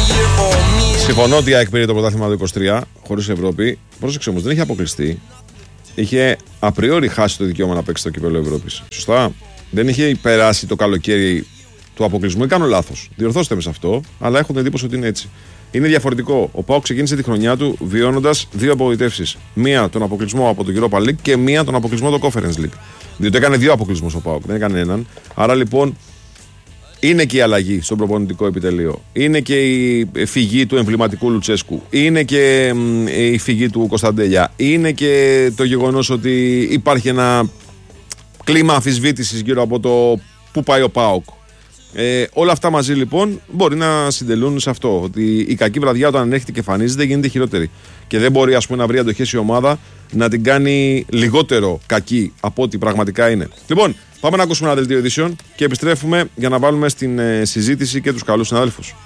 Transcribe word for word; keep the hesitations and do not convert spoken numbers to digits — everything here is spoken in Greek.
Συμφωνώ ότι η ΑΕΚ πήρε το πρωτάθλημα το είκοσι τρία χωρίς Ευρώπη. Πρόσεξε όμως, δεν είχε αποκλειστεί. Είχε απριόρι χάσει το δικαίωμα να παίξει το κύπελλο Ευρώπης. Σωστά. Δεν είχε περάσει το καλοκαίρι του αποκλεισμού. Ή κάνω λάθος. Διορθώστε με σε αυτό, αλλά έχω την εντύπωση ότι είναι έτσι. Είναι διαφορετικό. Ο ΠΑΟΚ ξεκίνησε τη χρονιά του βιώνοντας δύο απογοητεύσεις. Μία τον αποκλεισμό από το Europa League και μία τον αποκλεισμό από το Conference League. Διότι έκανε δύο αποκλεισμούς ο ΠΑΟΚ, δεν έκανε έναν. Άρα λοιπόν είναι και η αλλαγή στον προπονητικό επιτελείο. Είναι και η φυγή του εμβληματικού Λουτσέσκου. Είναι και η φυγή του Κωνσταντέλια. Είναι και το γεγονός ότι υπάρχει ένα κλίμα αμφισβήτησης γύρω από το πού πάει ο ΠΑΟΚ. Ε, όλα αυτά μαζί λοιπόν μπορεί να συντελούν σε αυτό. Ότι η κακή βραδιά όταν έρχεται και εμφανίζεται γίνεται χειρότερη. Και δεν μπορεί ας πούμε να βρει αντοχές η ομάδα να την κάνει λιγότερο κακή από ό,τι πραγματικά είναι. Λοιπόν, πάμε να ακούσουμε ένα δελτίο ειδήσεων και επιστρέφουμε για να βάλουμε στην ε, συζήτηση και τους καλούς συναδέλφους.